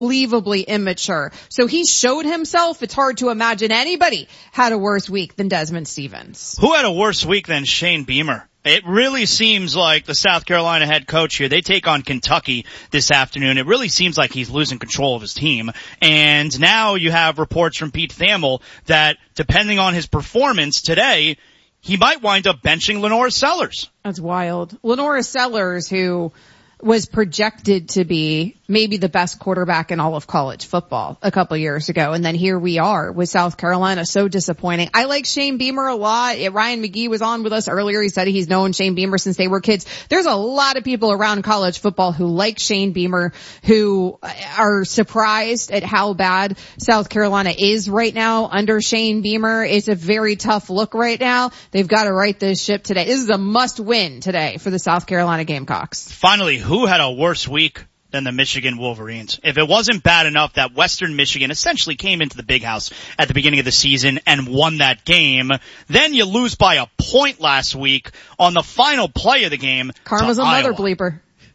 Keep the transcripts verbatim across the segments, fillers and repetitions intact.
unbelievably immature. So he showed himself. It's hard to imagine anybody had a worse week than Desmond Stevens. Who had a worse week than Shane Beamer? It really seems like the South Carolina head coach here, they take on Kentucky this afternoon. It really seems like he's losing control of his team. And now you have reports from Pete Thamel that depending on his performance today, he might wind up benching Lenora Sellers. That's wild. Lenora Sellers, who was projected to be maybe the best quarterback in all of college football a couple years ago. And then here we are with South Carolina. So disappointing. I like Shane Beamer a lot. Ryan McGee was on with us earlier. He said he's known Shane Beamer since they were kids. There's a lot of people around college football who like Shane Beamer, who are surprised at how bad South Carolina is right now under Shane Beamer. It's a very tough look right now. They've got to right this ship today. This is a must win today for the South Carolina Gamecocks. Finally, who had a worse week than the Michigan Wolverines? If it wasn't bad enough that Western Michigan essentially came into the Big House at the beginning of the season and won that game, then you lose by a point last week on the final play of the game. Karma's a Iowa. mother bleeper.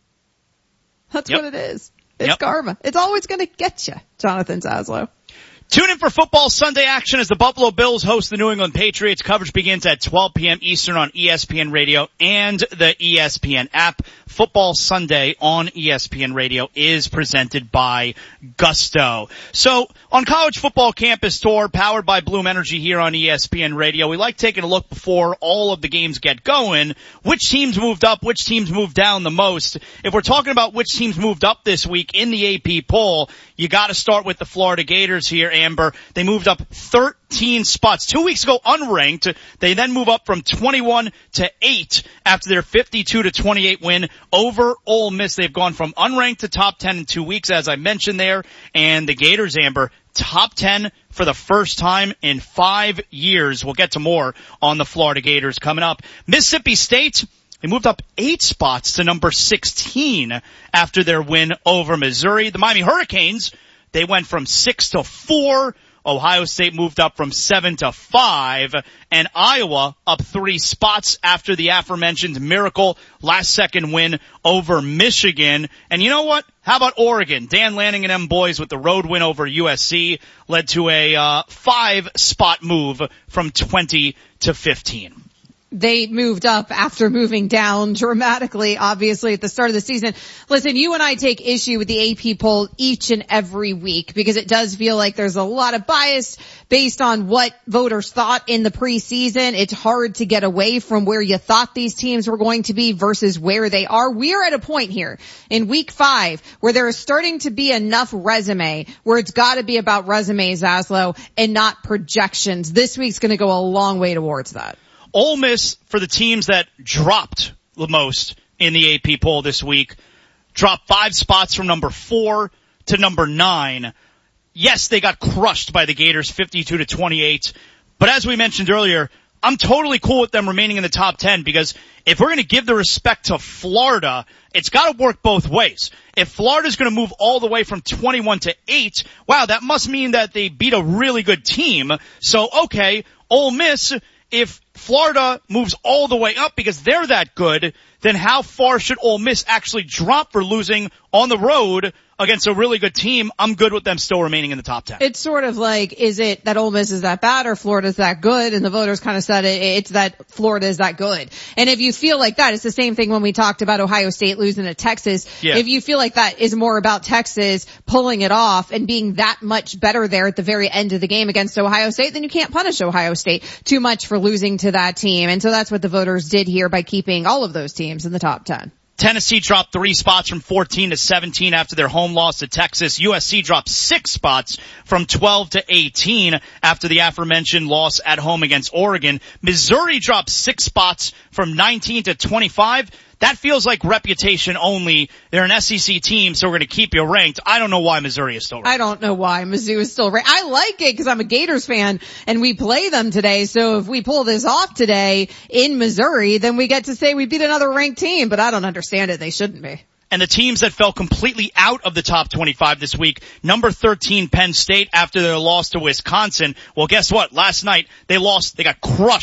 That's yep. what it is. It's yep. karma. It's always going to get you, Jonathan Zaslow. Tune in for football Sunday action as the Buffalo Bills host the New England Patriots. Coverage begins at twelve p.m. Eastern on E S P N Radio and the E S P N app. Football Sunday on E S P N Radio is presented by Gusto. So, on College Football Campus Tour, powered by Bloom Energy here on E S P N Radio, we like taking a look before all of the games get going. Which teams moved up, which teams moved down the most? If we're talking about which teams moved up this week in the A P poll, you gotta start with the Florida Gators here, Amber. They moved up thirteen spots. Two weeks ago unranked. They then move up from twenty-one to eight after their fifty-two to twenty-eight win over Ole Miss. They've gone from unranked to top ten in two weeks, as I mentioned there. And the Gators, Amber, top ten for the first time in five years. We'll get to more on the Florida Gators coming up. Mississippi State, they moved up eight spots to number sixteen after their win over Missouri. The Miami Hurricanes, they went from six to four. Ohio State moved up from seven to five, and Iowa up three spots after the aforementioned miracle last second win over Michigan. And you know what? How about Oregon? Dan Lanning and them boys with the road win over U S C led to a uh, five spot move from twenty to fifteen. They moved up after moving down dramatically, obviously, at the start of the season. Listen, you and I take issue with the A P poll each and every week because it does feel like there's a lot of bias based on what voters thought in the preseason. It's hard to get away from where you thought these teams were going to be versus where they are. We're at a point here in week five where there is starting to be enough resume where it's got to be about resumes, Zaslow, and not projections. This week's going to go a long way towards that. Ole Miss, for the teams that dropped the most in the A P poll this week, dropped five spots from number four to number nine. Yes, they got crushed by the Gators, fifty-two to twenty-eight. But as we mentioned earlier, I'm totally cool with them remaining in the top ten because if we're going to give the respect to Florida, it's got to work both ways. If Florida's going to move all the way from twenty-one to eight, wow, that must mean that they beat a really good team. So, okay, Ole Miss, if Florida moves all the way up because they're that good, then how far should Ole Miss actually drop for losing on the road against a really good team? I'm good with them still remaining in the top ten. It's sort of like, is it that Ole Miss is that bad or Florida's that good? And the voters kind of said it, it's that Florida is that good. And if you feel like that, it's the same thing when we talked about Ohio State losing to Texas. Yeah. If you feel like that is more about Texas pulling it off and being that much better there at the very end of the game against Ohio State, then you can't punish Ohio State too much for losing to that team. And so that's what the voters did here by keeping all of those teams in the top ten. Tennessee dropped three spots from fourteen to seventeen after their home loss to Texas. U S C dropped six spots from twelve to eighteen after the aforementioned loss at home against Oregon. Missouri dropped six spots from nineteen to twenty-five. That feels like reputation only. They're an S E C team, so we're going to keep you ranked. I don't know why Missouri is still ranked. I don't know why Mizzou is still ranked. I like it because I'm a Gators fan and we play them today. So if we pull this off today in Missouri, then we get to say we beat another ranked team. But I don't understand it. They shouldn't be. And the teams that fell completely out of the top twenty-five this week, number thirteen Penn State after their loss to Wisconsin. Well, guess what? Last night they lost, they got crushed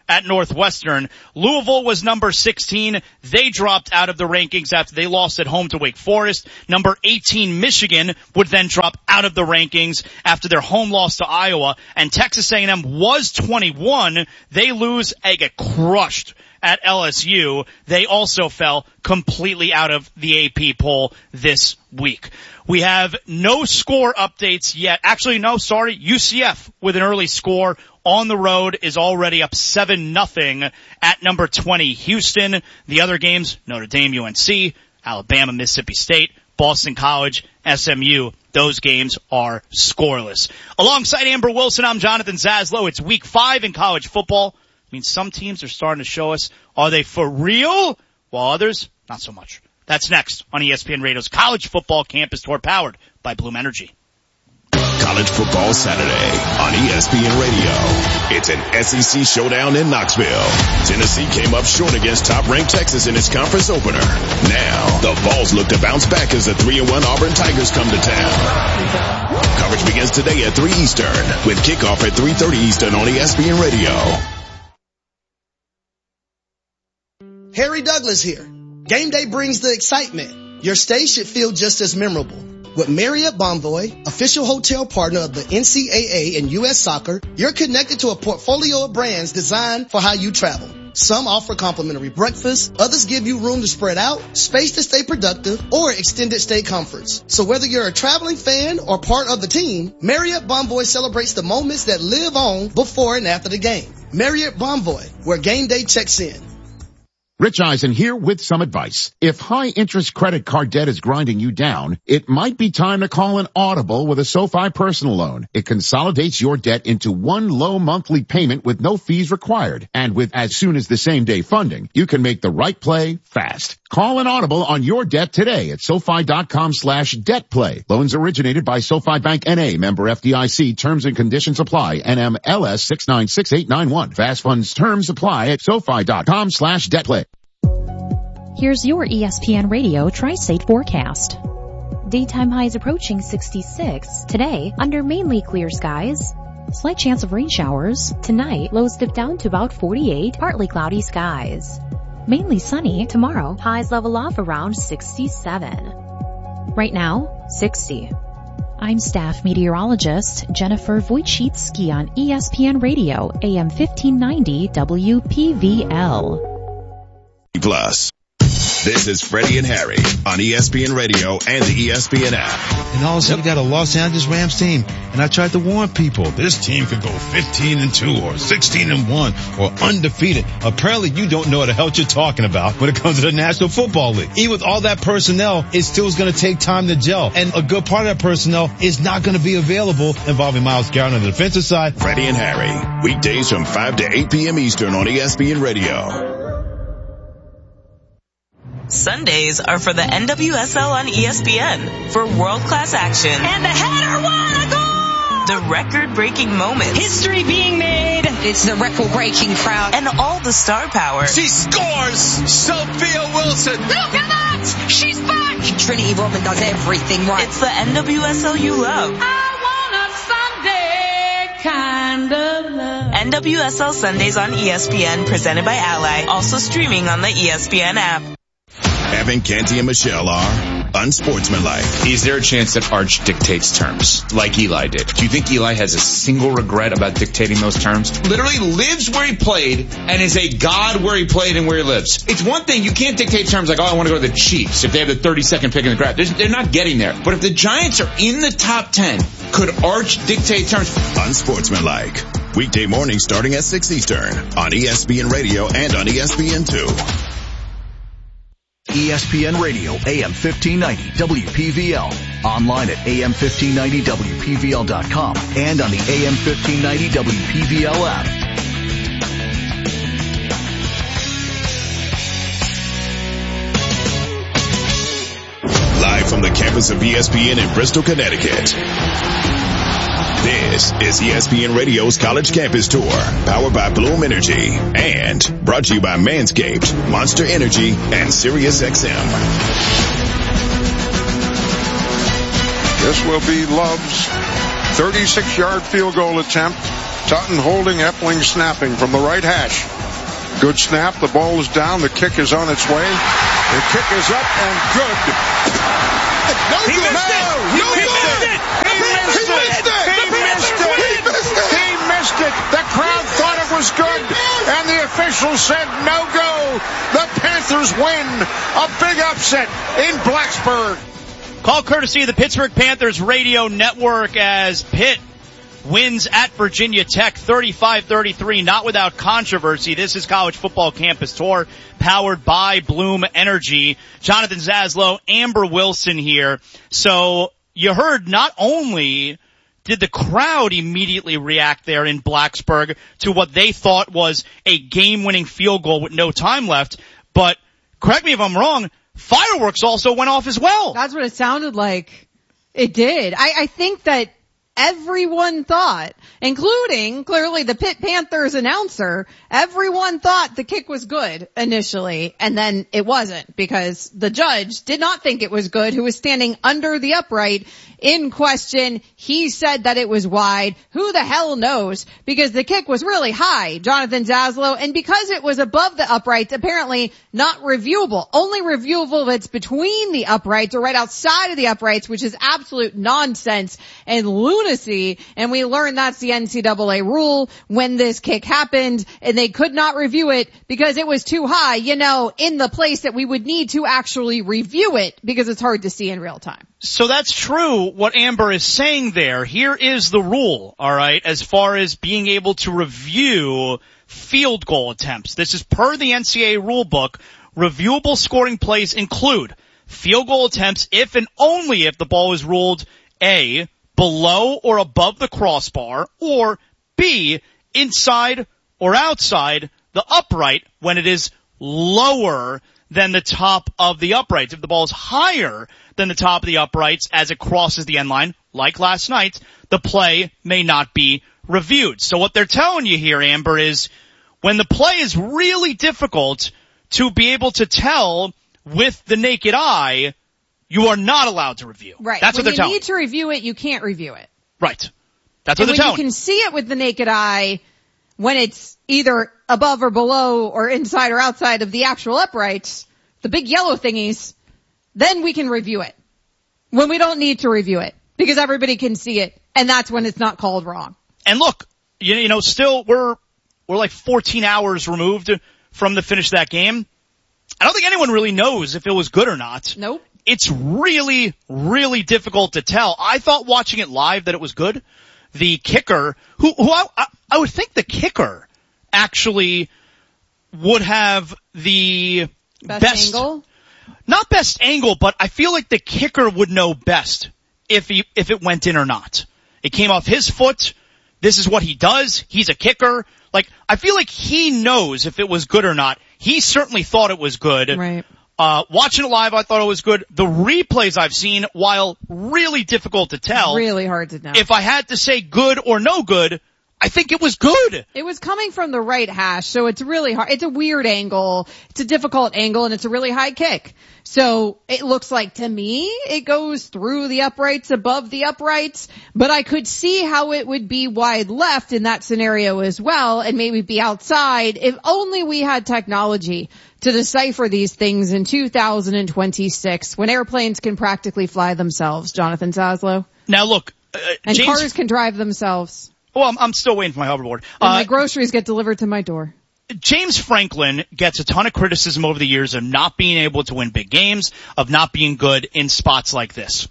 at Northwestern. Louisville was number sixteen. They dropped out of the rankings after they lost at home to Wake Forest. Number eighteen, Michigan, would then drop out of the rankings after their home loss to Iowa. And Texas A and M was twenty-one. They lose and get crushed at L S U. They also fell completely out of the A P poll this week. We have no score updates yet. Actually, no, sorry. U C F with an early score on the road is already up seven nothing at number twenty, Houston. The other games, Notre Dame, U N C, Alabama, Mississippi State, Boston College, S M U. Those games are scoreless. Alongside Amber Wilson, I'm Jonathan Zaslow. It's week five in college football. I mean, some teams are starting to show us, are they for real? While others, not so much. That's next on E S P N Radio's College Football Campus Tour, powered by Bloom Energy. College Football Saturday on E S P N Radio. It's an S E C showdown in Knoxville. Tennessee came up short against top-ranked Texas in its conference opener. Now, the Vols look to bounce back as the three and one Auburn Tigers come to town. Coverage begins today at three Eastern with kickoff at three thirty Eastern on E S P N Radio. Harry Douglas here. Game day brings the excitement. Your stay should feel just as memorable. With Marriott Bonvoy, official hotel partner of the N C double A and U S Soccer, you're connected to a portfolio of brands designed for how you travel. Some offer complimentary breakfast, others give you room to spread out, space to stay productive, or extended stay comforts. So whether you're a traveling fan or part of the team, Marriott Bonvoy celebrates the moments that live on before and after the game. Marriott Bonvoy, where game day checks in. Rich Eisen here with some advice. If high-interest credit card debt is grinding you down, it might be time to call an Audible with a SoFi personal loan. It consolidates your debt into one low monthly payment with no fees required. And with as soon as the same day funding, you can make the right play fast. Call an Audible on your debt today at SoFi.com slash debt play. Loans originated by SoFi Bank N A, member F D I C. Terms and conditions apply. N M L S six nine six eight nine one. Fast funds terms apply at SoFi.com slash debt play. Here's your E S P N Radio Tri-State forecast. Daytime highs approaching sixty-six. Today, under mainly clear skies. Slight chance of rain showers. Tonight, lows dip down to about forty-eight, partly cloudy skies. Mainly sunny. Tomorrow, highs level off around sixty-seven. Right now, sixty. I'm staff meteorologist Jennifer Wojcicki on E S P N Radio, A M fifteen ninety W P V L. Plus. This is Freddie and Harry on E S P N Radio and the E S P N app. And all of a sudden you got a Los Angeles Rams team. And I tried to warn people, this team could go fifteen and two or sixteen and one or undefeated. Apparently you don't know what the hell you're talking about when it comes to the National Football League. Even with all that personnel, it still is going to take time to gel. And a good part of that personnel is not going to be available involving Myles Garrett on the defensive side. Freddie and Harry, weekdays from five to eight p.m. Eastern on E S P N Radio. Sundays are for the N W S L on E S P N for world-class action. And the header won a goal! The record-breaking moments. History being made. It's the record-breaking crowd. And all the star power. She scores! Sophia Wilson! Look at that! She's back! Trinity Rodman does everything right. It's the N W S L you love. I want a Sunday kind of love. N W S L Sundays on E S P N, presented by Ally. Also streaming on the E S P N app. Evan, Canty, and Michelle are unsportsmanlike. Is there a chance that Arch dictates terms like Eli did? Do you think Eli has a single regret about dictating those terms? Literally lives where he played and is a god where he played and where he lives. It's one thing, you can't dictate terms like, oh, I want to go to the Chiefs if they have the thirty-second pick in the draft. There's, they're not getting there. But if the Giants are in the top ten, could Arch dictate terms? Unsportsmanlike. Weekday morning starting at six Eastern on E S P N Radio and on E S P N two. E S P N Radio, A M fifteen ninety W P V L. Online at A M fifteen ninety W P V L dot com and on the A M fifteen ninety W P V L app. Live from the campus of E S P N in Bristol, Connecticut. This is E S P N Radio's College Campus Tour, powered by Bloom Energy and brought to you by Manscaped, Monster Energy, and SiriusXM. This will be Love's thirty-six yard field goal attempt Totten holding, Epling snapping from the right hash. Good snap. The ball is down. The kick is on its way. The kick is up and good. No he good. Missed it. He no missed good. it. He missed it. He missed it. He missed it. He missed it. He missed it. The crowd thought it was good, and the official said no go. The Panthers win. A big upset in Blacksburg. Call courtesy of the Pittsburgh Panthers Radio Network as Pitt wins at Virginia Tech thirty-five thirty-three, not without controversy. This is College Football Campus Tour, powered by Bloom Energy. Jonathan Zaslow, Amber Wilson here. So you heard not only did the crowd immediately react there in Blacksburg to what they thought was a game-winning field goal with no time left, but correct me if I'm wrong, fireworks also went off as well. That's what it sounded like. It did. I, I think that everyone thought, including clearly the Pitt Panthers announcer, everyone thought the kick was good initially, and then it wasn't because the judge did not think it was good, who was standing under the upright in question. He said that it was wide. Who the hell knows? Because the kick was really high, Jonathan Zaslow, and because it was above the uprights, apparently not reviewable. Only reviewable if it's between the uprights or right outside of the uprights, which is absolute nonsense and lunacy. And we learned that's the N C double A rule when this kick happened, and they could not review it because it was too high, you know, in the place that we would need to actually review it because it's hard to see in real time. So that's true what Amber is saying there. Here is the rule, all right, as far as being able to review field goal attempts. This is per the N C double A rule book. Reviewable scoring plays include field goal attempts if and only if the ball is ruled A, below or above the crossbar, or B, inside or outside the upright when it is lower than the top of the uprights. If the ball is higher than the top of the uprights as it crosses the end line, like last night, the play may not be reviewed. So what they're telling you here, Amber, is when the play is really difficult to be able to tell with the naked eye, you are not allowed to review. Right. That's when what they're telling you need to review it, you can't review it. Right. That's and what they're telling you. You can see it with the naked eye when it's either above or below or inside or outside of the actual uprights, the big yellow thingies, then we can review it. When we don't need to review it because everybody can see it, and that's when it's not called wrong. And look, you, you know, still we're we're like fourteen hours removed from the finish of that game. I don't think anyone really knows if it was good or not. Nope. It's really, really difficult to tell. I thought watching it live that it was good. The kicker, who, who I, I, I would think the kicker actually would have the best, best angle. Not best angle, but I feel like the kicker would know best if he, if it went in or not. It came off his foot. This is what he does. He's a kicker. Like, I feel like he knows if it was good or not. He certainly thought it was good. Right. Uh, watching it live, I thought it was good. The replays I've seen, while really difficult to tell. Really hard to know. If I had to say good or no good, I think it was good. It was coming from the right hash, so it's really hard. It's a weird angle. It's a difficult angle, and it's a really high kick. So it looks like, to me, it goes through the uprights, above the uprights, but I could see how it would be wide left in that scenario as well, and maybe be outside if only we had technology to decipher these things in two thousand twenty-six when airplanes can practically fly themselves, Jonathan Zaslow. Now look, uh, and James, cars can drive themselves. Well, I'm, I'm still waiting for my hoverboard. And uh, my groceries get delivered to my door. James Franklin gets a ton of criticism over the years of not being able to win big games, of not being good in spots like this.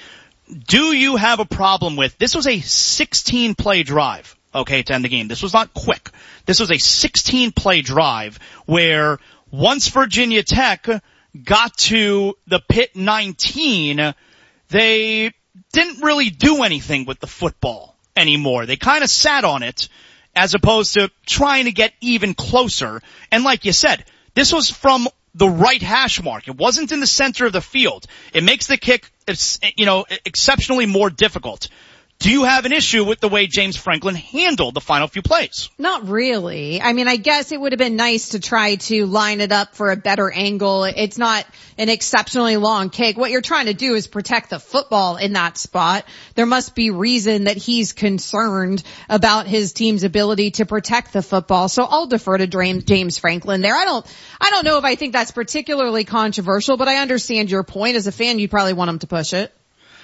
Do you have a problem with, this was a sixteen play drive, okay, to end the game. This was not quick. This was a sixteen play drive where once Virginia Tech got to the Pitt nineteen, they didn't really do anything with the football anymore. They kind of sat on it as opposed to trying to get even closer. And like you said, this was from the right hash mark. It wasn't in the center of the field. It makes the kick, you know, exceptionally more difficult. Do you have an issue with the way James Franklin handled the final few plays? Not really. I mean, I guess it would have been nice to try to line it up for a better angle. It's not an exceptionally long kick. What you're trying to do is protect the football in that spot. There must be reason that he's concerned about his team's ability to protect the football. So I'll defer to James Franklin there. I don't, I don't know if I think that's particularly controversial, but I understand your point. As a fan, you'd probably want him to push it.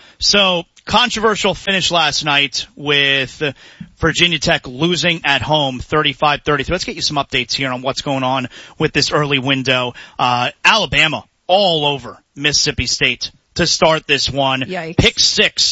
So, controversial finish last night with Virginia Tech losing at home thirty-five thirty-three. Let's get you some updates here on what's going on with this early window. Uh, Alabama all over Mississippi State to start this one. Yikes. Pick six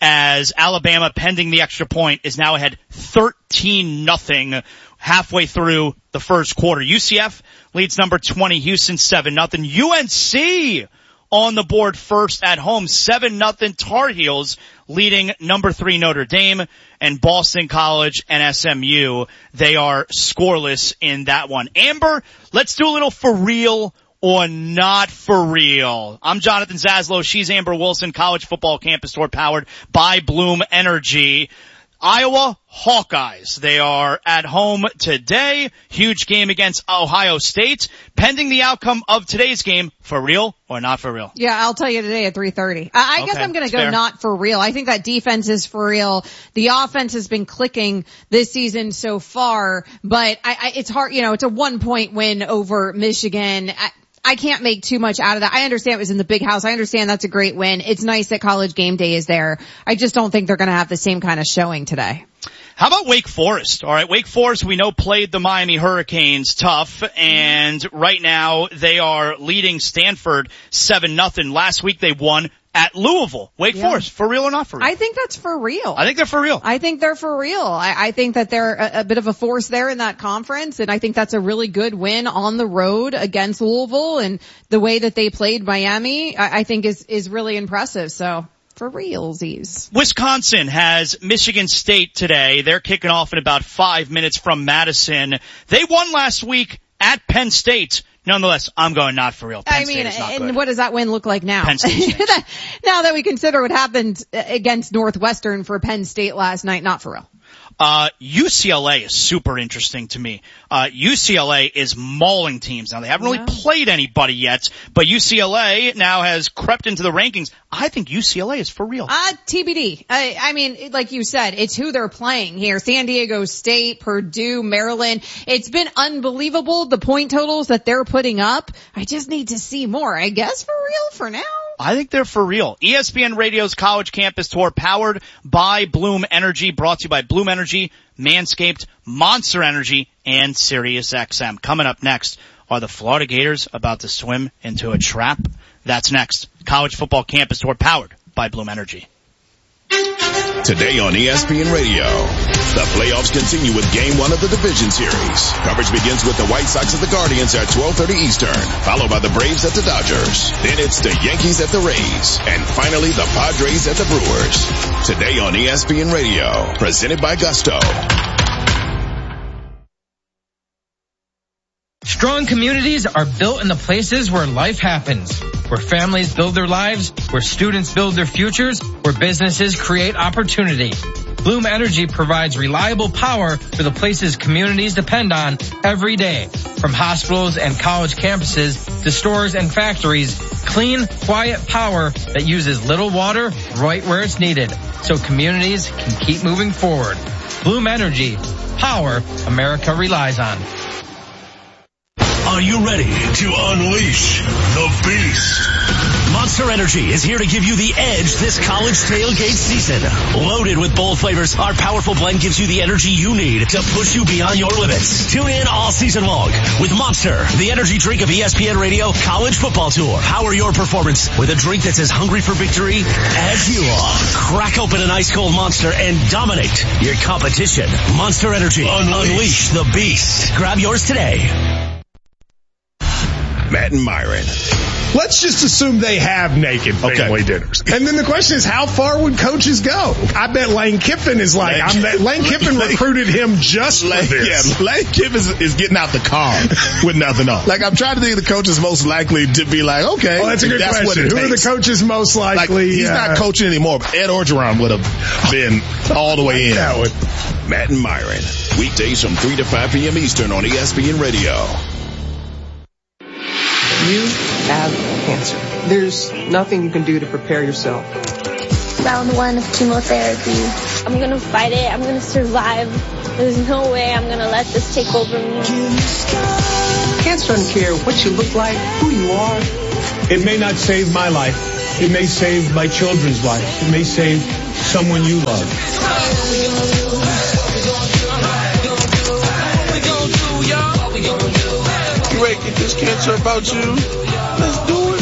as Alabama, pending the extra point, is now ahead thirteen nothing halfway through the first quarter. U C F leads number twenty, Houston seven nothing. U N C on the board first at home, seven nothing. Tar Heels leading number three Notre Dame, and Boston College and S M U, they are scoreless in that one. Amber, let's do a little for real or not for real. I'm Jonathan Zaslow. She's Amber Wilson, college football campus tour powered by Bloom Energy. Iowa Hawkeyes, they are at home today. Huge game against Ohio State. Pending the outcome of today's game, for real or not for real? Yeah, I'll tell you today at three thirty. I, I okay, guess I'm going to go fair. not for real. I think that defense is for real. The offense has been clicking this season so far, but I, I, it's hard, you know, it's a one point win over Michigan. I, I can't make too much out of that. I understand it was in the big house. I understand that's a great win. It's nice that College Game Day is there. I just don't think they're going to have the same kind of showing today. How about Wake Forest? All right, Wake Forest, we know, played the Miami Hurricanes tough, and right now they are leading Stanford seven nothing. Last week they won at Louisville. Wake yeah. Forest, for real or not for real? I think that's for real. I think they're for real. I think they're for real. I, I think that they're a, a bit of a force there in that conference, and I think that's a really good win on the road against Louisville, and the way that they played Miami, I, I think is, is really impressive. So, for realsies. Wisconsin has Michigan State today. They're kicking off in about five minutes from Madison. They won last week at Penn State. Nonetheless, I'm going not for real. Penn I mean, State is not and good. what does that win look like now? Penn State Now that we consider what happened against Northwestern for Penn State last night, not for real. Uh, U C L A is super interesting to me. Uh, U C L A is mauling teams. Now, they haven't really yeah. played anybody yet, but U C L A now has crept into the rankings. I think U C L A is for real. Uh, T B D. I, I mean, like you said, it's who they're playing here. San Diego State, Purdue, Maryland. It's been unbelievable, the point totals that they're putting up. I just need to see more. I guess for real for now. I think they're for real. E S P N Radio's College Campus Tour, powered by Bloom Energy, brought to you by Bloom Energy, Manscaped, Monster Energy, and SiriusXM. Coming up next, are the Florida Gators about to swim into a trap? That's next. College Football Campus Tour, powered by Bloom Energy. Today on E S P N Radio, the playoffs continue with game one of the division series. Coverage begins with the White Sox at the Guardians at twelve thirty Eastern, followed by the Braves at the Dodgers. Then it's the Yankees at the Rays, and finally the Padres at the Brewers. Today on E S P N Radio, presented by Gusto. Strong communities are built in the places where life happens, where families build their lives, where students build their futures, where businesses create opportunity. Bloom Energy provides reliable power for the places communities depend on every day. From hospitals and college campuses to stores and factories, clean, quiet power that uses little water right where it's needed, so communities can keep moving forward. Bloom Energy, power America relies on. Are you ready to unleash the beast? Monster Energy is here to give you the edge this college tailgate season. Loaded with bold flavors, our powerful blend gives you the energy you need to push you beyond your limits. Tune in all season long with Monster, the energy drink of E S P N Radio College Football Tour. Power your performance with a drink that's as hungry for victory as you are. Crack open an ice cold Monster and dominate your competition. Monster Energy. Unleash, Unleash the beast. Grab yours today. Matt and Myron let's just assume they have naked family okay. dinners. And then the question is, how far would coaches go? I bet Lane Kiffin is like, Lane, I'm that, Lane Kiffin Lane, recruited him just Lane, for this. Yeah, Lane Kiffin is, is getting out the car with nothing on. Like, I'm trying to think of the coaches most likely to be like, okay. Well, that's a good that's question. Who takes. Are the coaches most likely? Like, he's uh, not coaching anymore. Ed Orgeron would have been all the way in. That would. Matt and Myron, weekdays from three to five p.m. Eastern on E S P N Radio. You have cancer. There's nothing you can do to prepare yourself. Round one of chemotherapy. I'm going to fight it. I'm going to survive. There's no way I'm going to let this take over me. Cancer doesn't care what you look like, who you are. It may not save my life. It may save my children's life. It may save someone you love. You ready to get this cancer about you? Let's do it.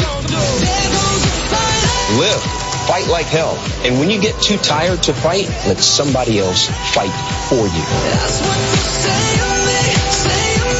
Live. Fight like hell. And when you get too tired to fight, let somebody else fight for you. That's what you say to me, say to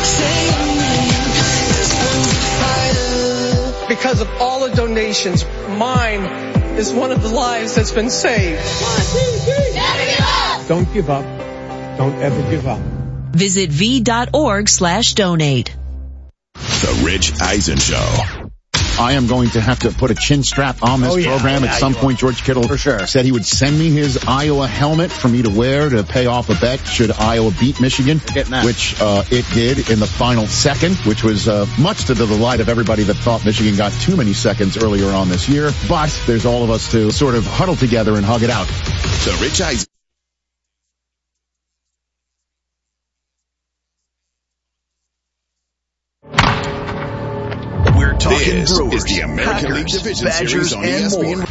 me, say to me. Because of all the donations, mine is one of the lives that's been saved. One, two, three. Never give up. Don't give up. Don't ever give up. Visit v.org slash donate. The Rich Eisen Show. I am going to have to put a chin strap on this oh, yeah, program yeah, at some point. George Kittle for sure. said he would send me his Iowa helmet for me to wear to pay off a bet should Iowa beat Michigan, which uh, it did in the final second, which was uh, much to the delight of everybody that thought Michigan got too many seconds earlier on this year. But there's all of us to sort of huddle together and hug it out. The Rich Eisen. Talking this Brewers, is the American Packers, League Division Badgers, Series on E S P N. More.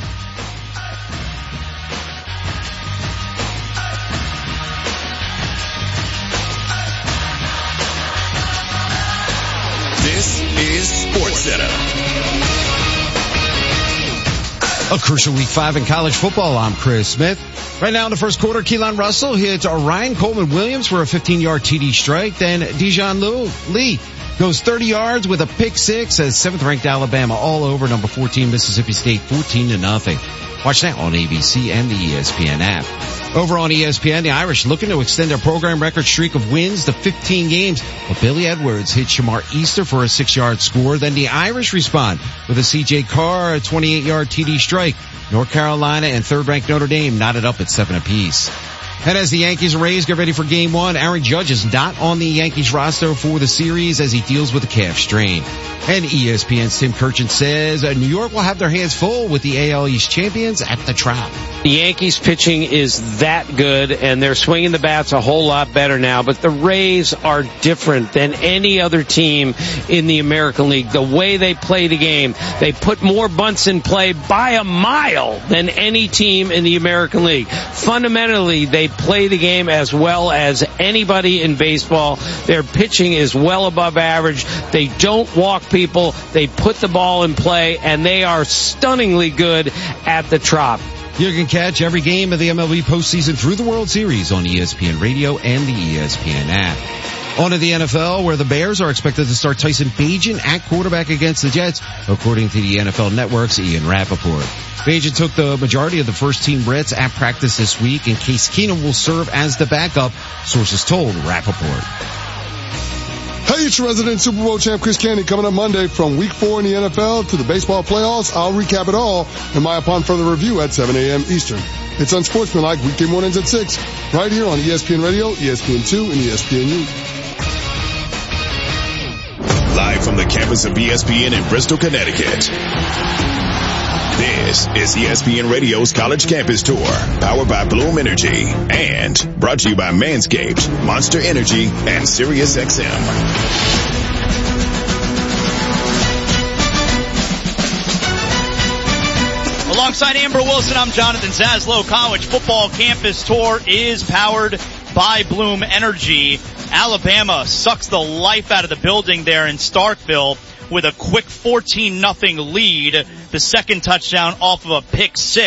This is SportsCenter. A crucial week five in college football. I'm Chris Smith. Right now in the first quarter, Keelan Russell hits Ryan Coleman-Williams for a fifteen-yard T D strike. Then Dijon Lee goes thirty yards with a pick six as seventh-ranked Alabama all over number fourteen Mississippi State fourteen to nothing. Watch that on A B C and the E S P N app. Over on E S P N, the Irish looking to extend their program record streak of wins to fifteen games. But Billy Edwards hit Shamar Easter for a six-yard score. Then the Irish respond with a C J Carr, a twenty-eight-yard T D strike. North Carolina and third-ranked Notre Dame knotted up at seven apiece. And as the Yankees and Rays get ready for game one, Aaron Judge is not on the Yankees roster for the series as he deals with a calf strain. And E S P N's Tim Kirchin says uh, New York will have their hands full with the A L East champions at the Trop. The Yankees pitching is that good, and they're swinging the bats a whole lot better now, but the Rays are different than any other team in the American League. The way they play the game, they put more bunts in play by a mile than any team in the American League. Fundamentally, they play the game as well as anybody in baseball. Their pitching is well above average. They don't walk people. They put the ball in play, and they are stunningly good at the Trop. You can catch every game of the M L B postseason through the World Series on E S P N Radio and the E S P N app. On to the N F L, where the Bears are expected to start Tyson Bagent at quarterback against the Jets, according to the N F L Network's Ian Rappaport. Bagent took the majority of the first-team reps at practice this week, and Case Keenum will serve as the backup, sources told Rappaport. Hey, it's your resident Super Bowl champ Chris Candy coming up Monday from week four in the N F L to the baseball playoffs. I'll recap it all in my Upon Further Review at seven a.m. Eastern. It's Unsportsmanlike weekday mornings at six, right here on E S P N Radio, E S P N two, and E S P N U. Live from the campus of E S P N in Bristol, Connecticut. This is E S P N Radio's College Campus Tour, powered by Bloom Energy, and brought to you by Manscaped, Monster Energy, and Sirius X M. Alongside Amber Wilson, I'm Jonathan Zaslow. College Football Campus Tour is powered by Bloom Energy. Alabama sucks the life out of the building there in Starkville with a quick fourteen nothing lead. The second touchdown off of a pick six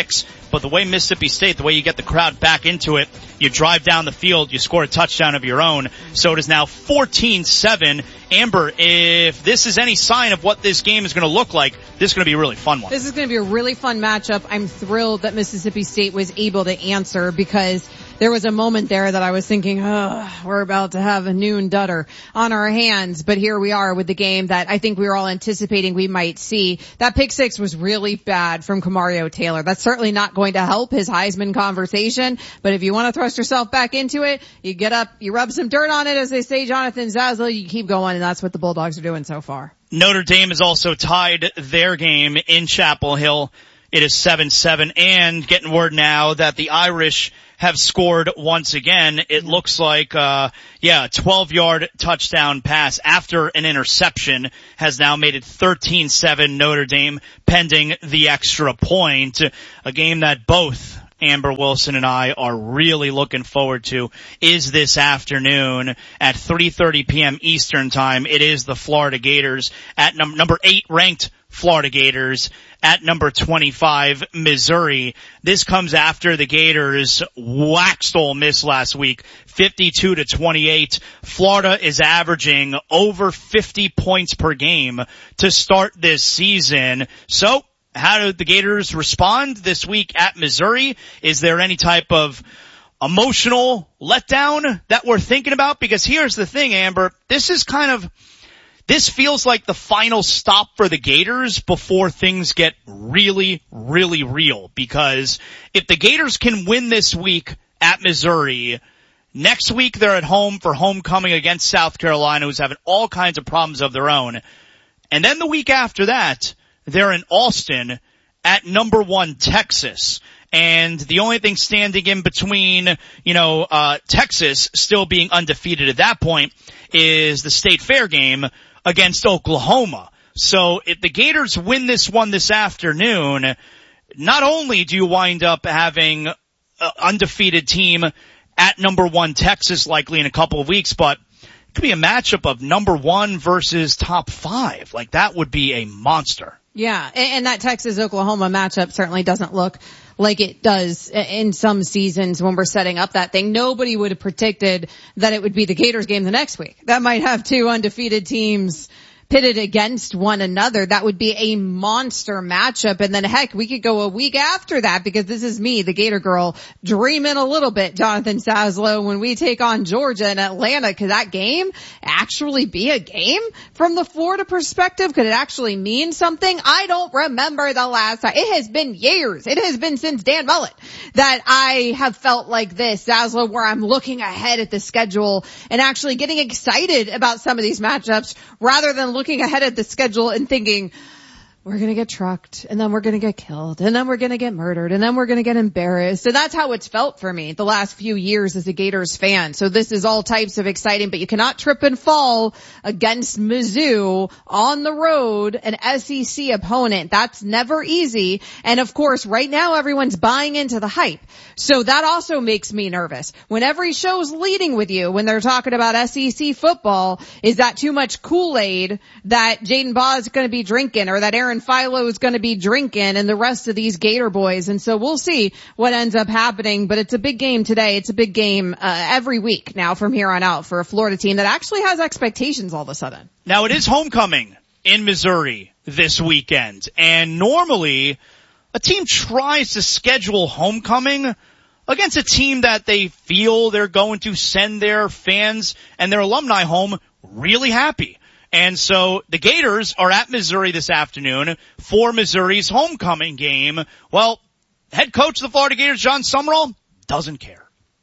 But the way Mississippi State, the way you get the crowd back into it, you drive down the field, you score a touchdown of your own. So it is now fourteen seven. Amber, if this is any sign of what this game is going to look like, this is going to be a really fun one. This is going to be a really fun matchup. I'm thrilled that Mississippi State was able to answer, because there was a moment there that I was thinking, oh, we're about to have a noon dutter on our hands. But here we are with the game that I think we were all anticipating we might see. That pick six was really bad from Kamario Taylor. That's certainly not going to help his Heisman conversation. But if you want to thrust yourself back into it, you get up, you rub some dirt on it, as they say, Jonathan Zaslow, you keep going, and that's what the Bulldogs are doing so far. Notre Dame has also tied their game in Chapel Hill. It is seven seven, and getting word now that the Irish have scored once again. It looks like, uh, yeah, a twelve-yard touchdown pass after an interception has now made it thirteen seven Notre Dame, pending the extra point. A game that both Amber Wilson and I are really looking forward to is this afternoon at three thirty p.m. Eastern Time. It is the Florida Gators at num- number eight ranked Florida Gators at number twenty-five, Missouri. This comes after the Gators waxed Ole Miss last week, fifty-two to twenty-eight. Florida is averaging over fifty points per game to start this season. So, how do the Gators respond this week at Missouri? Is there any type of emotional letdown that we're thinking about? Because here's the thing, Amber. This is kind of, this feels like the final stop for the Gators before things get really, really real. Because if the Gators can win this week at Missouri, next week they're at home for homecoming against South Carolina, who's having all kinds of problems of their own. And then the week after that, they're in Austin at number one Texas. And the only thing standing in between, you know, uh, Texas still being undefeated at that point is the State Fair game against Oklahoma. So if the Gators win this one this afternoon, not only do you wind up having an undefeated team at number one Texas likely in a couple of weeks, but it could be a matchup of number one versus top five. Like, that would be a monster. Yeah, and that Texas-Oklahoma matchup certainly doesn't look like it does in some seasons when we're setting up that thing. Nobody would have predicted that it would be the Gators game the next week. That might have two undefeated teams pitted against one another. That would be a monster matchup. And then heck, we could go a week after that, because this is me, the Gator girl, dreaming a little bit, Jonathan Zaslow, when we take on Georgia and Atlanta. Could that game actually be a game from the Florida perspective? Could it actually mean something? I don't remember the last time. It has been years. It has been since Dan Mullen that I have felt like this, Zaslow, where I'm looking ahead at the schedule and actually getting excited about some of these matchups rather than looking ahead at the schedule and thinking, we're going to get trucked, and then we're going to get killed, and then we're going to get murdered, and then we're going to get embarrassed. And that's how it's felt for me the last few years as a Gators fan. So this is all types of exciting, but you cannot trip and fall against Mizzou on the road, an S E C opponent. That's never easy. And of course, right now everyone's buying into the hype. So that also makes me nervous. When every show's leading with you, when they're talking about S E C football, is that too much Kool-Aid that Jaden Baugh is going to be drinking, or that Aaron Philo is going to be drinking, and the rest of these Gator boys? And so we'll see what ends up happening, but it's a big game today. It's a big game uh, every week now from here on out for a Florida team that actually has expectations all of a sudden. Now, it is homecoming in Missouri this weekend, and normally a team tries to schedule homecoming against a team that they feel they're going to send their fans and their alumni home really happy. And so the Gators are at Missouri this afternoon for Missouri's homecoming game. Well, head coach of the Florida Gators, John Summerall, doesn't care.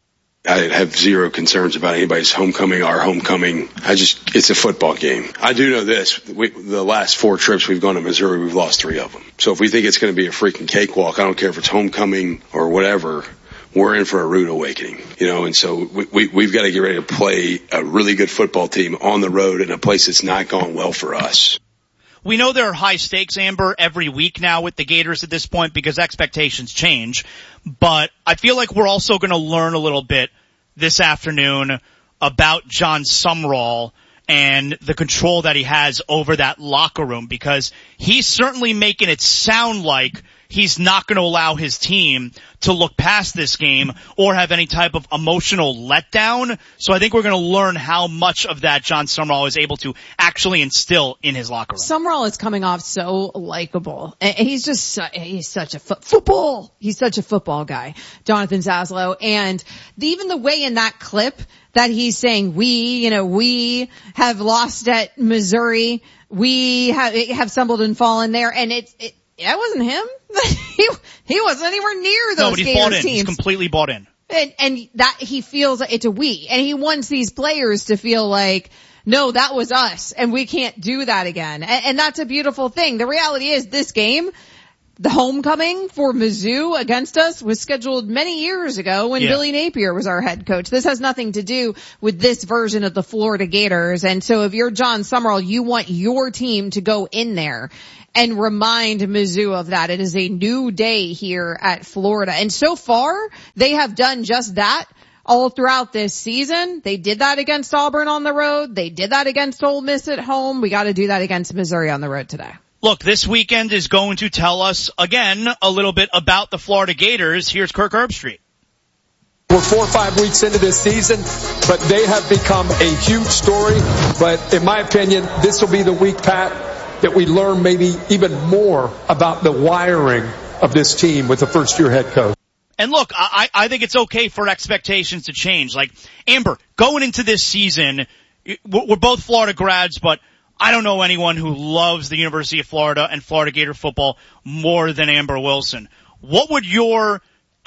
I have zero concerns about anybody's homecoming, our homecoming. I just, it's a football game. I do know this. We, the last four trips we've gone to Missouri, we've lost three of them. So if we think it's going to be a freaking cakewalk, I don't care if it's homecoming or whatever, we're in for a rude awakening, you know, and so we, we, we've got to get ready to play a really good football team on the road in a place that's not gone well for us. We know there are high stakes, Amber, every week now with the Gators at this point because expectations change. But I feel like we're also going to learn a little bit this afternoon about John Summerall and the control that he has over that locker room, because he's certainly making it sound like he's not going to allow his team to look past this game or have any type of emotional letdown. So I think we're going to learn how much of that John Summerall is able to actually instill in his locker room. Summerall is coming off so likable. And he's just, su- he's such a fo- football. He's such a football guy, Jonathan Zaslow. And the, even the way in that clip that he's saying, we, you know, we have lost at Missouri. We have, have stumbled and fallen there. And it's, it, that wasn't him. he, he wasn't anywhere near those no, but he's Gators bought in. teams. He's completely bought in. And, and that he feels it's a we. And he wants these players to feel like, no, that was us and we can't do that again. And, and that's a beautiful thing. The reality is this game, the homecoming for Mizzou against us was scheduled many years ago when yeah. Billy Napier was our head coach. This has nothing to do with this version of the Florida Gators. And so if you're John Summerall, you want your team to go in there and remind Mizzou of that. It is a new day here at Florida. And so far, they have done just that all throughout this season. They did that against Auburn on the road. They did that against Ole Miss at home. We got to do that against Missouri on the road today. Look, this weekend is going to tell us, again, a little bit about the Florida Gators. Here's Kirk Herbstreit. We're four or five weeks into this season, but they have become a huge story. But in my opinion, this will be the week, Pat, that we learn maybe even more about the wiring of this team with the first-year head coach. And look, I, I think it's okay for expectations to change. Like, Amber, going into this season, we're both Florida grads, but I don't know anyone who loves the University of Florida and Florida Gator football more than Amber Wilson. What would your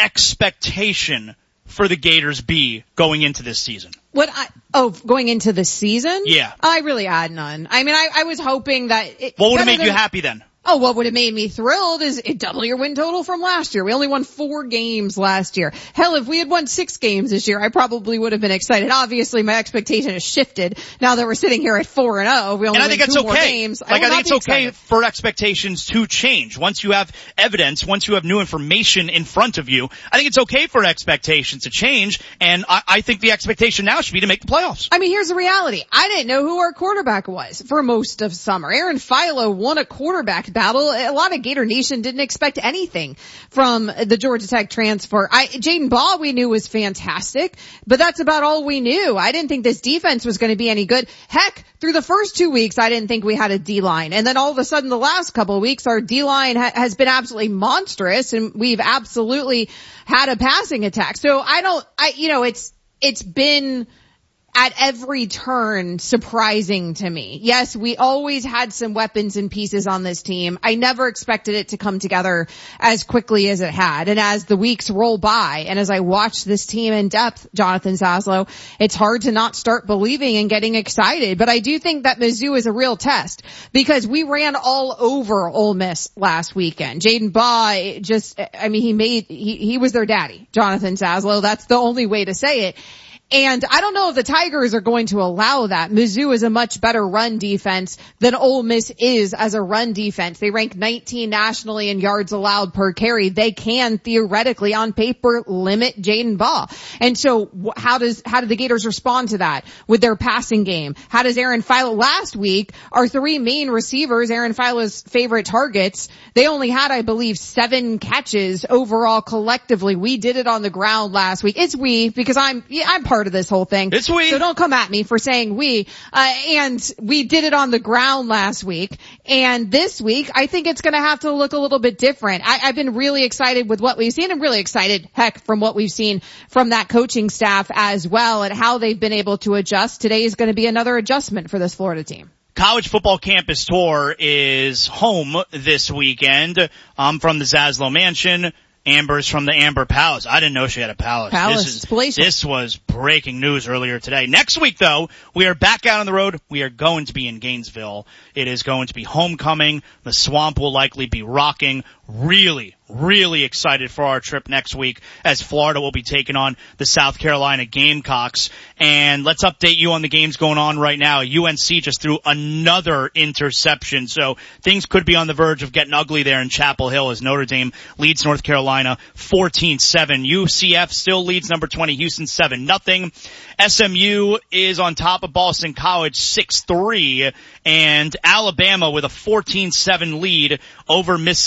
expectation for the Gators be going into this season? What I, oh, going into the season? Yeah. I really had none. I mean, I, I was hoping that it, what would have made than, you happy then? Oh, what would have made me thrilled is it double your win total from last year. We only won four games last year. Hell, if we had won six games this year, I probably would have been excited. Obviously, my expectation has shifted now that we're sitting here at four and oh. We only and I think win it's two okay. more games. Like, I, I think it's okay excited. for expectations to change. Once you have evidence, once you have new information in front of you, I think it's okay for expectations to change. And I, I think the expectation now should be to make the playoffs. I mean, here's the reality. I didn't know who our quarterback was for most of summer. Aaron Philo won a quarterback battle. A lot of Gator Nation didn't expect anything from the Georgia Tech transfer. I, Jaden Baugh we knew was fantastic, but that's about all we knew. I didn't think this defense was going to be any good. Heck, through the first two weeks, I didn't think we had a D-line. And then all of a sudden, the last couple of weeks, our D-line ha- has been absolutely monstrous, and we've absolutely had a passing attack. So I don't, I, you know, it's, it's been at every turn surprising to me. Yes, we always had some weapons and pieces on this team. I never expected it to come together as quickly as it had. And as the weeks roll by and as I watch this team in depth, Jonathan Zaslow, it's hard to not start believing and getting excited. But I do think that Mizzou is a real test because we ran all over Ole Miss last weekend. Jaden Baugh just, I mean, he made, he, he was their daddy, Jonathan Zaslow. That's the only way to say it. And I don't know if the Tigers are going to allow that. Mizzou is a much better run defense than Ole Miss is as a run defense. They rank nineteenth nationally in yards allowed per carry. They can theoretically on paper limit Jaden Baugh. And so how does, how do the Gators respond to that with their passing game? How does Aaron Philo last week, our three main receivers, Aaron Philo's favorite targets, they only had, I believe, seven catches overall collectively. We did it on the ground last week. It's we because I'm, yeah, I'm part of this whole thing. It's we. So don't come at me for saying we. Uh, and we did it on the ground last week. And this week, I think it's going to have to look a little bit different. I, I've been really excited with what we've seen and really excited, heck, from what we've seen from that coaching staff as well and how they've been able to adjust. Today is going to be another adjustment for this Florida team. College Football Campus Tour is home this weekend. I'm from the Zaslow Mansion. Amber's from the Amber Palace. I didn't know she had a palace. Palace. This, is, palatial. this was breaking news earlier today. Next week, though, we are back out on the road. We are going to be in Gainesville. It is going to be homecoming. The swamp will likely be rocking. Really, really excited for our trip next week as Florida will be taking on the South Carolina Gamecocks. And let's update you on the games going on right now. U N C just threw another interception, so things could be on the verge of getting ugly there in Chapel Hill as Notre Dame leads North Carolina fourteen seven. U C F still leads number twenty Houston seven nothing. S M U is on top of Boston College six three, and Alabama with a fourteen seven lead over Mississippi State.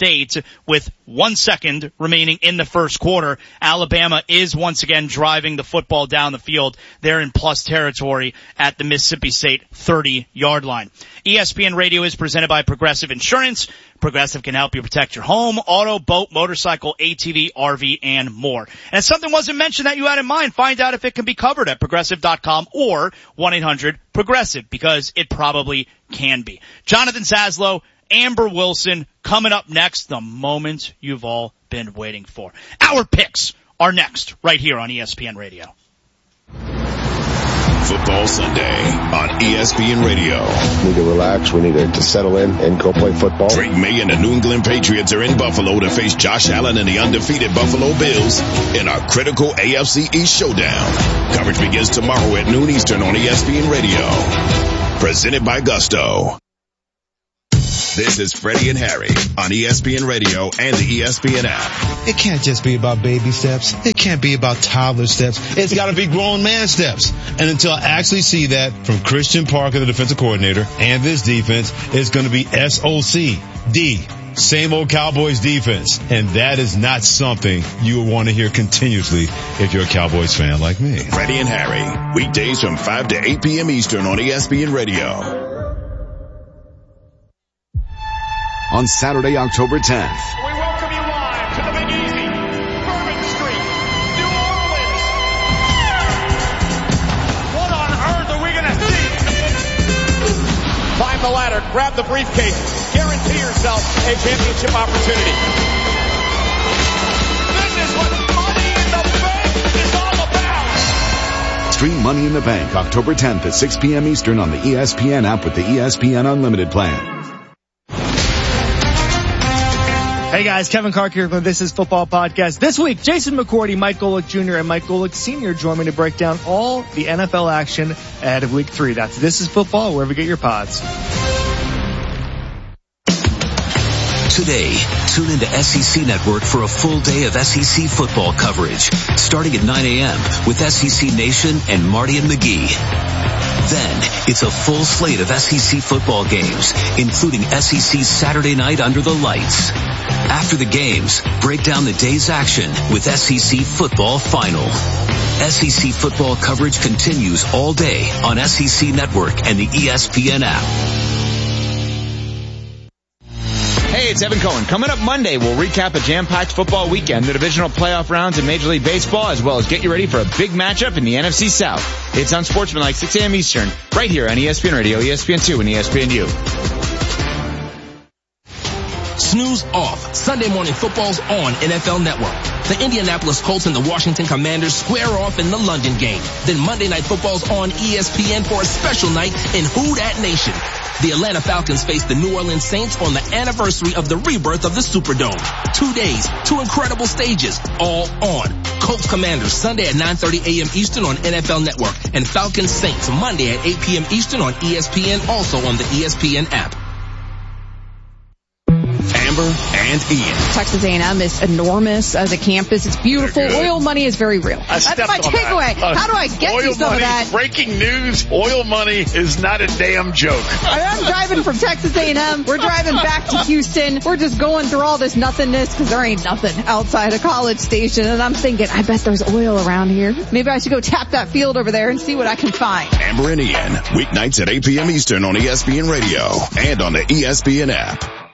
State with one second remaining in the first quarter. Alabama is once again driving the football down the field. They're in plus territory at the Mississippi State thirty-yard line. E S P N Radio is presented by Progressive Insurance. Progressive can help you protect your home, auto, boat, motorcycle, A T V, R V, and more. And if something wasn't mentioned that you had in mind, find out if it can be covered at progressive dot com or one eight hundred progressive, because it probably can be. Jonathan Zaslow, Amber Wilson, coming up next, the moment you've all been waiting for. Our picks are next, right here on E S P N Radio. Football Sunday on E S P N Radio. We need to relax. We need to settle in and go play football. Drake May and the New England Patriots are in Buffalo to face Josh Allen and the undefeated Buffalo Bills in a critical A F C East showdown. Coverage begins tomorrow at noon Eastern on E S P N Radio. Presented by Gusto. This is Freddie and Harry on E S P N Radio and the E S P N app. It can't just be about baby steps. It can't be about toddler steps. It's got to be grown man steps. And until I actually see that from Christian Parker, the defensive coordinator, and this defense, it's going to be S O C D. Same old Cowboys defense. And that is not something you will want to hear continuously if you're a Cowboys fan like me. Freddie and Harry, weekdays from five to eight p.m. Eastern on E S P N Radio. On Saturday, October tenth. We welcome you live to the Big Easy, Bourbon Street, New Orleans. What on earth are we going to see? Climb the ladder, grab the briefcase, guarantee yourself a championship opportunity. This is what Money in the Bank is all about. Stream Money in the Bank October tenth at six p.m. Eastern on the E S P N app with the E S P N Unlimited plan. Hey guys, Kevin Clark here from This Is Football Podcast. This week, Jason McCourty, Mike Golick Junior, and Mike Golick Senior join me to break down all the N F L action ahead of week three. That's This Is Football, wherever you get your pods. Today, tune into S E C Network for a full day of S E C football coverage, starting at nine a.m. with S E C Nation and Marty and McGee. Then, it's a full slate of S E C football games, including S E C's Saturday Night Under the Lights. After the games, break down the day's action with S E C Football Final. S E C football coverage continues all day on S E C Network and the E S P N app. Hey, it's Evan Cohen. Coming up Monday, we'll recap a jam-packed football weekend, the divisional playoff rounds in Major League Baseball, as well as get you ready for a big matchup in the N F C South. It's Unsportsmanlike, six a.m. Eastern, right here on E S P N Radio, E S P N two, and E S P N U. Snooze off. Sunday Morning Football's on N F L Network. The Indianapolis Colts and the Washington Commanders square off in the London game. Then Monday Night Football's on E S P N for a special night in Who Dat Nation. The Atlanta Falcons face the New Orleans Saints on the anniversary of the rebirth of the Superdome. Two days, two incredible stages, all on. Colts Commanders Sunday at nine thirty a.m. Eastern on N F L Network, and Falcons Saints Monday at eight p.m. Eastern on E S P N, also on the E S P N app. Amber and Ian. Texas A and M is enormous as a campus. It's beautiful. Oil money is very real. I That's my takeaway. Uh, How do I get oil you some money, of that? Breaking news, oil money is not a damn joke. I'm driving from Texas A and M. We're driving back to Houston. We're just going through all this nothingness because there ain't nothing outside a College Station. And I'm thinking, I bet there's oil around here. Maybe I should go tap that field over there and see what I can find. Amber and Ian, weeknights at eight p.m. Eastern on E S P N Radio and on the E S P N app.